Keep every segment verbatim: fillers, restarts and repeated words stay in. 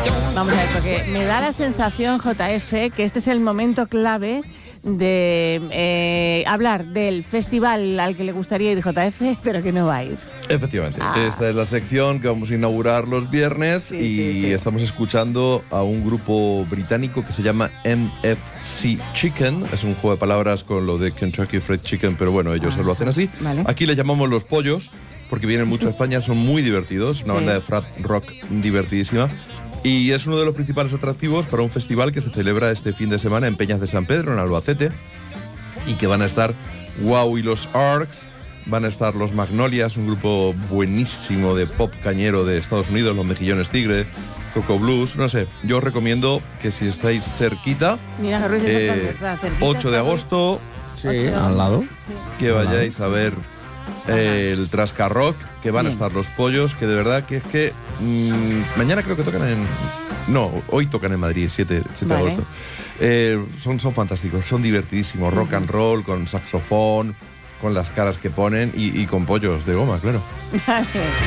Vamos a ver, porque me da la sensación, J F, que este es el momento clave de eh, hablar del festival al que le gustaría ir J F, pero que no va a ir. Efectivamente, ah. esta es la sección que vamos a inaugurar los viernes sí, y sí, sí. estamos escuchando a un grupo británico que se llama M F C Chicken. Es un juego de palabras con lo de Kentucky Fried Chicken, pero bueno, ellos ah, lo hacen así. Vale. Aquí le llamamos Los Pollos, porque vienen mucho a España, son muy divertidos, una sí. banda de frat rock divertidísima. Y es uno de los principales atractivos para un festival que se celebra este fin de semana en Peñas de San Pedro, en Albacete, y que van a estar Wow y los Arcs, van a estar los Magnolias, un grupo buenísimo de pop cañero de Estados Unidos, los Mejillones Tigre, Coco Blues, no sé, yo os recomiendo que si estáis cerquita, Mira, Ruiz, eh, está cerquita, ocho de agosto, sí, al lado, sí. que vayáis a ver eh, el Trascarrock, que van Bien. a estar los Pollos, que de verdad que es que mmm, mañana creo que tocan en... No, hoy tocan en Madrid, siete de vale. agosto. Eh, son, son fantásticos, son divertidísimos, uh-huh. rock and roll, con saxofón, con las caras que ponen y, y con pollos de goma, claro. Vale.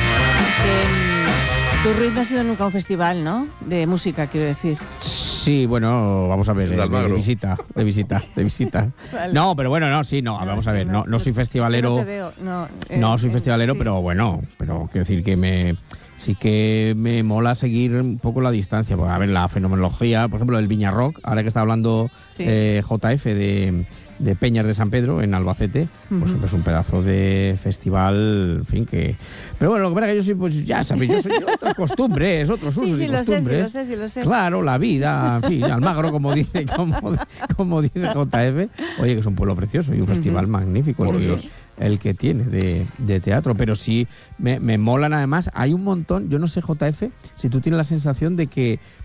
Tu Ruiz no ha sido nunca un festival, ¿no? De música, quiero decir. Sí, bueno, vamos a ver, de, de, de visita, de visita, de visita. Vale. No, pero bueno, no, sí, no, no vamos a ver, no, no soy festivalero. Es que no te veo, no, eh, no soy eh, festivalero, sí. pero bueno, pero quiero decir que me sí que me mola seguir un poco la distancia. Porque, a ver, la fenomenología, por ejemplo, el Viña Rock, ahora que está hablando sí. eh, J F de, de Peñas de San Pedro, en Albacete, uh-huh. pues es un pedazo de festival, en fin, que... Pero bueno, lo que pasa es que yo soy, pues ya sabéis, yo soy otras costumbres, otros usos sí, sí, y costumbres. Lo sé, sí, lo sé, sí, lo sé. Claro, la vida, en fin, Almagro, como dice, como, como dice J F. Oye, que es un pueblo precioso y un uh-huh. festival magnífico. Por el Dios. Que, el que tiene de, de teatro, pero sí me, me molan además, hay un montón, yo no sé J F, si tú tienes la sensación de que